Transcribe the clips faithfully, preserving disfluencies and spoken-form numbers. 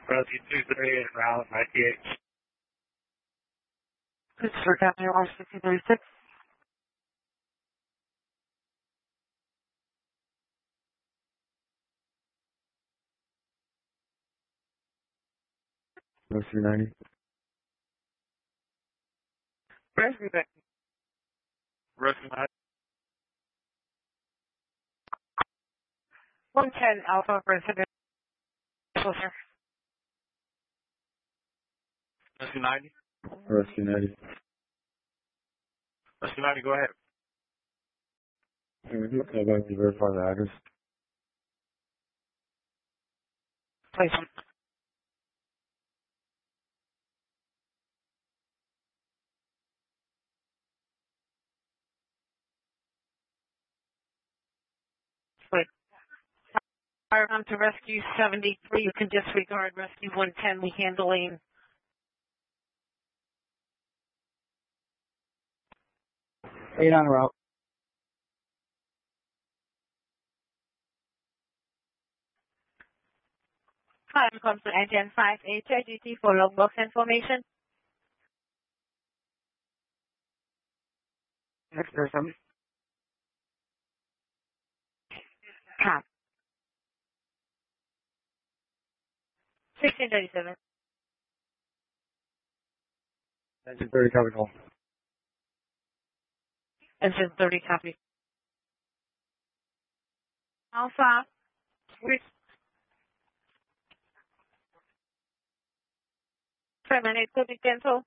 Rescue two thirty-eight, Route ninety-eight. Pittsburgh County, R sixty thirty-six. Rescue ninety. Rescue ninety. Rescue ninety. one ten Alpha Resident. Sir. Rescue ninety. Rescue ninety. Rescue ninety, go ahead. Can we just go back to verify the address? Please. Wait. Fire on to Rescue seventy-three. You can disregard Rescue one ten. We handling. Eight on route. Hi, I'm comes to Engine five H I G T for logbox information. Next person. Cap. sixteen thirty-seven. Engine thirty, copy call. Engine thirty, copy. Alpha. Which? seven eight will be cancelled.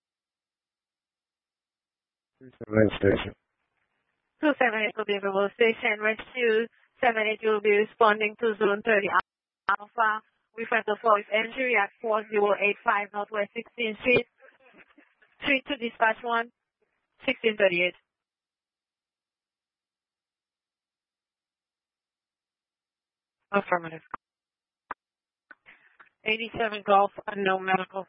two seven eight station. two seven eight will be available station. Rescue seven eight will be responding to Zone thirty Alpha. Refer to voice entry at four zero eight five Northwest sixteenth Street. Street to dispatch one, sixteen thirty-eight. Affirmative. eighty-seven Golf, unknown medical.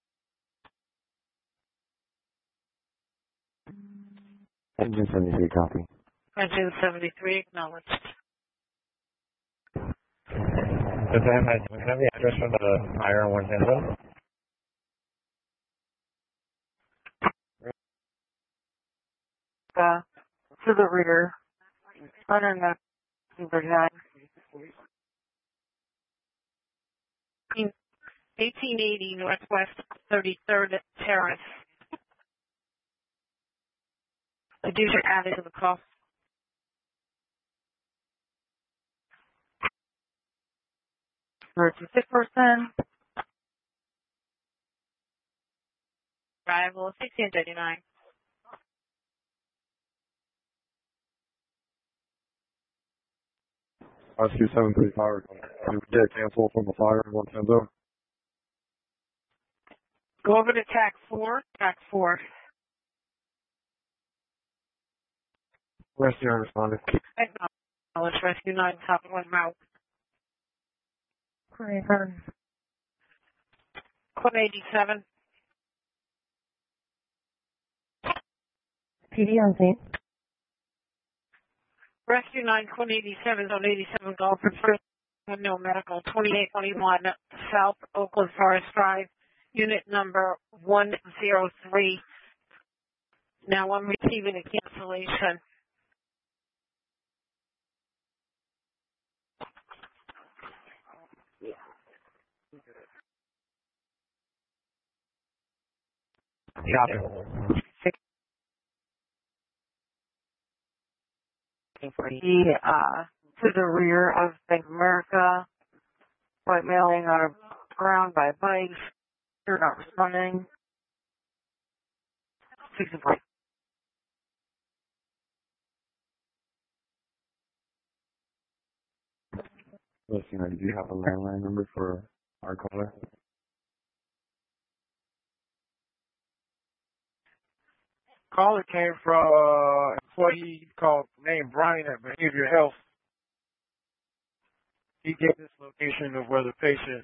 Engine seventy-three, copy. Engine seventy-three, acknowledged. Does that have, do we have the address for the fire on one ten zone? Uh, to the rear. one thirty-nine. eighteen eighty Northwest thirty-third Terrace. The dues are added to the cost. thirty-six percent. Arrival sixteen thirty-nine. Rescue seven three fire. Did we get canceled from the fire in one ten zone? Go over to tack four. Tack four. Rescue responded. Acknowledge Rescue nine, top of one route. Code eighty-seven. P D on scene. Rescue nine, code eighty-seven, zone eighty-seven, Golf and first no medical, twenty-eight twenty-one South Oakland Forest Drive, unit number one zero three. Now I'm receiving a cancellation. Copy. He, uh, to the rear of Bank of America, white mailing on a ground by bikes. They're not responding. sixty-four. Rescue ninety, do you have a landline number for our caller? Caller came from uh, employee called named Brian at Behavior Health. He gave this location of where the patient,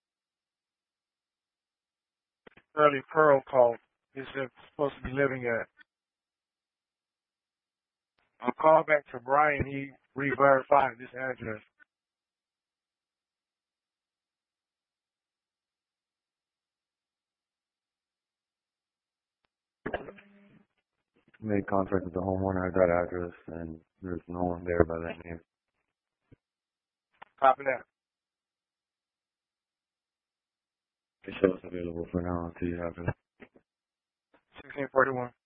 Shirley Pearl, called. Is supposed to be living at. I'll call back to Brian. He re-verified this address. Made contact with the homeowner at that address, and there's no one there by that name. Copy that. The show's available for now until you have it. sixteen forty-one.